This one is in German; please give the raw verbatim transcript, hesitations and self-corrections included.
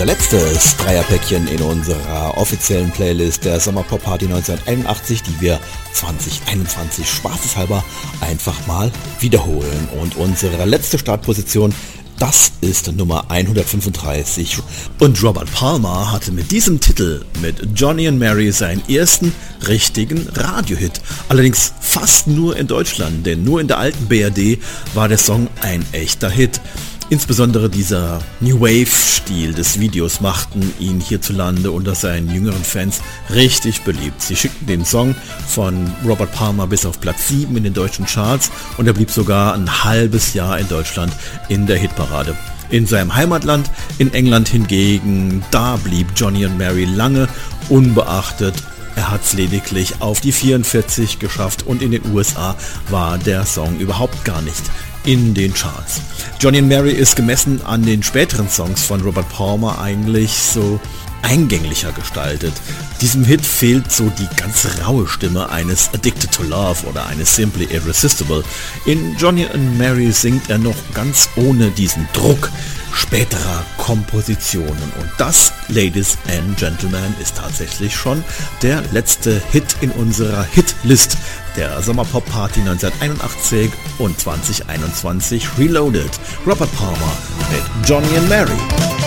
unser letztes Dreierpäckchen in unserer offiziellen Playlist der Sommerpop-Party neunzehnhunderteinundachtzig, die wir zwanzig einundzwanzig spaßeshalber einfach mal wiederholen. Und unsere letzte Startposition, das ist Nummer hundertfünfunddreißig. Und Robert Palmer hatte mit diesem Titel, mit Johnny and Mary, seinen ersten richtigen Radiohit. Allerdings fast nur in Deutschland, denn nur in der alten B R D war der Song ein echter Hit. Insbesondere dieser New Wave-Stil des Videos machten ihn hierzulande unter seinen jüngeren Fans richtig beliebt. Sie schickten den Song von Robert Palmer bis auf Platz sieben in den deutschen Charts und er blieb sogar ein halbes Jahr in Deutschland in der Hitparade. In seinem Heimatland, in England hingegen, da blieb Johnny and Mary lange unbeachtet. Er hat es lediglich auf die vierundvierzig geschafft und in den U S A war der Song überhaupt gar nicht in den Charts. Johnny and Mary ist gemessen an den späteren Songs von Robert Palmer eigentlich so eingänglicher gestaltet. Diesem Hit fehlt so die ganz raue Stimme eines Addicted to Love oder eines Simply Irresistible. In Johnny and Mary singt er noch ganz ohne diesen Druck späterer Kompositionen. Und das, Ladies and Gentlemen, ist tatsächlich schon der letzte Hit in unserer Hitlist der Sommerpop-Party neunzehnhunderteinundachtzig und zwanzig einundzwanzig Reloaded. Robert Palmer mit Johnny and Mary.